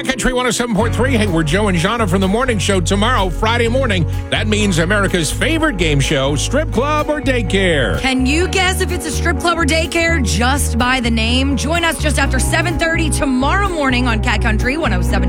Cat Country 107.3. Hey, we're Joe and Jana from the morning show tomorrow, Friday morning. That means America's favorite game show, strip club or daycare. Can you guess if it's a strip club or daycare just by the name? Join us just after 7:30 tomorrow morning on Cat Country 107.